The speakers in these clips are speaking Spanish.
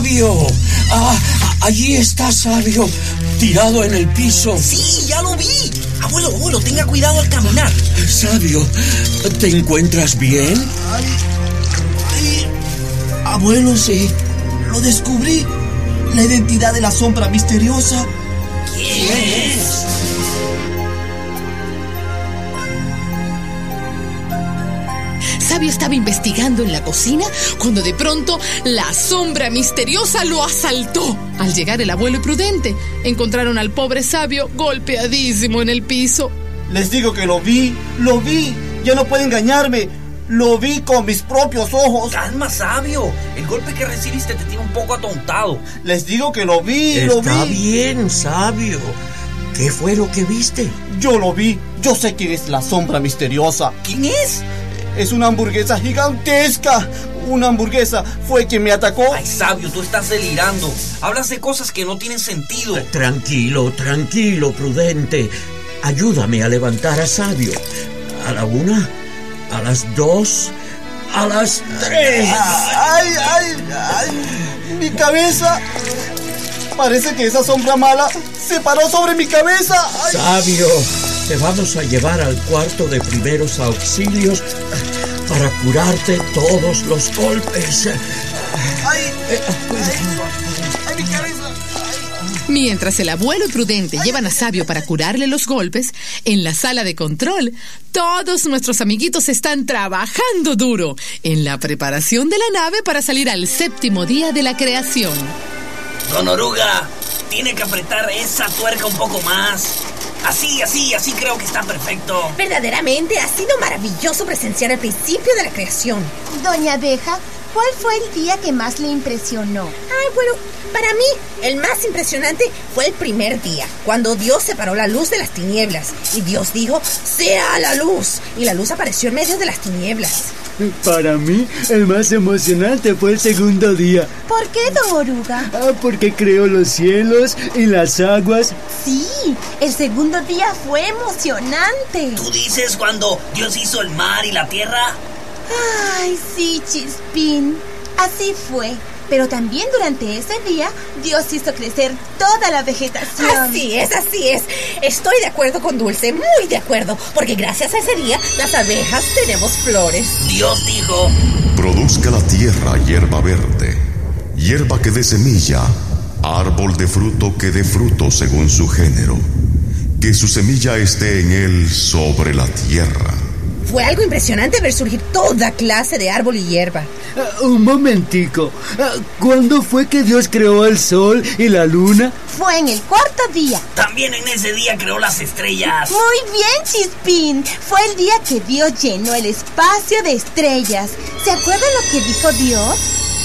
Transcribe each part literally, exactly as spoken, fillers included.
Sabio. Ah, allí está Sabio, tirado en el piso. Sí, ya lo vi. Abuelo, abuelo, tenga cuidado al caminar. Sabio, ¿te encuentras bien? Ay, ay, abuelo, sí, lo descubrí. La identidad de la sombra misteriosa. ¿Quién es? Sabio estaba investigando en la cocina cuando de pronto la sombra misteriosa lo asaltó. Al llegar el abuelo y Prudente, encontraron al pobre Sabio golpeadísimo en el piso. Les digo que lo vi, lo vi. Ya no puede engañarme. Lo vi con mis propios ojos. Calma, Sabio. El golpe que recibiste te tiene un poco atontado. Les digo que lo vi, Está lo vi. Está bien, Sabio. ¿Qué fue lo que viste? Yo lo vi. Yo sé quién es la sombra misteriosa. ¿Quién es? Es una hamburguesa gigantesca. Una hamburguesa fue quien me atacó. Ay, Sabio, tú estás delirando. Hablas de cosas que no tienen sentido. Tranquilo, tranquilo, Prudente. Ayúdame a levantar a Sabio. A la una, a las dos, a las tres. Ay, ay, ay. Mi cabeza. Parece que esa sombra mala se paró sobre mi cabeza. Ay. Sabio, te vamos a llevar al cuarto de primeros auxilios para curarte todos los golpes. Ay, ay, ay, mi cabeza. Mientras el abuelo y Prudente llevan a Sabio para curarle los golpes, en la sala de control, todos nuestros amiguitos están trabajando duro en la preparación de la nave para salir al séptimo día de la creación. Don Oruga, tiene que apretar esa tuerca un poco más. Así, así, así creo que está perfecto. Verdaderamente ha sido maravilloso presenciar el principio de la creación. Doña Abeja, ¿cuál fue el día que más le impresionó? Ay, bueno, para mí el más impresionante fue el primer día, cuando Dios separó la luz de las tinieblas. Y Dios dijo, ¡sea la luz! Y la luz apareció en medio de las tinieblas. Para mí, el más emocionante fue el segundo día. ¿Por qué, don Oruga? Ah, porque creó los cielos y las aguas. Sí, el segundo día fue emocionante. ¿Tú dices cuando Dios hizo el mar y la tierra? Ay, sí, Chispín. Así fue. Pero también durante ese día, Dios hizo crecer toda la vegetación. Así es, así es. Estoy de acuerdo con Dulce, muy de acuerdo. Porque gracias a ese día, las abejas tenemos flores. Dios dijo: produzca la tierra hierba verde, hierba que dé semilla, árbol de fruto que dé fruto según su género, que su semilla esté en él sobre la tierra. Fue algo impresionante ver surgir toda clase de árbol y hierba. Uh, un momentico. Uh, ¿Cuándo fue que Dios creó el sol y la luna? Fue en el cuarto día. También en ese día creó las estrellas. Muy bien, Chispín. Fue el día que Dios llenó el espacio de estrellas. ¿Se acuerdan lo que dijo Dios?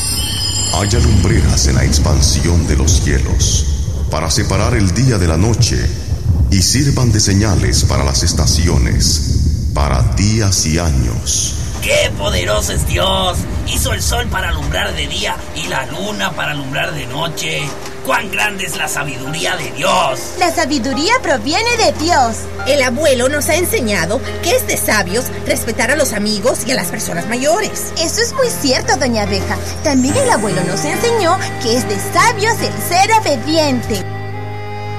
Haya lumbreras en la expansión de los cielos, para separar el día de la noche, y sirvan de señales para las estaciones, para días y años. ¡Qué poderoso es Dios! Hizo el sol para alumbrar de día y la luna para alumbrar de noche. ¡Cuán grande es la sabiduría de Dios! La sabiduría proviene de Dios. El abuelo nos ha enseñado que es de sabios respetar a los amigos y a las personas mayores. Eso es muy cierto, doña Abeja. También el abuelo nos enseñó que es de sabios el ser obediente.